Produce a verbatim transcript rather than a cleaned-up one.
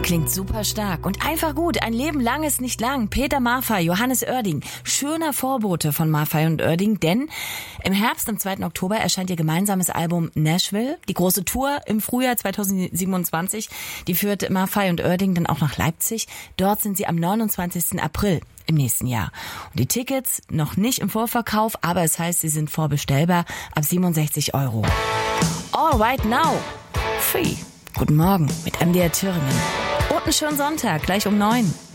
Klingt super stark und einfach gut. Ein Leben lang ist nicht lang. Peter Maffay, Johannes Oerding. Schöner Vorbote von Maffay und Oerding, denn im Herbst, am zweiten Oktober, erscheint ihr gemeinsames Album Nashville. Die große Tour im Frühjahr zweitausendsiebenundzwanzig, die führt Maffay und Oerding dann auch nach Leipzig. Dort sind sie am neunundzwanzigsten April im nächsten Jahr. Und die Tickets noch nicht im Vorverkauf, aber es heißt, sie sind vorbestellbar ab siebenundsechzig Euro. All right now. Free. Guten Morgen mit M D R Thüringen. Und einen schönen Sonntag, gleich um neun.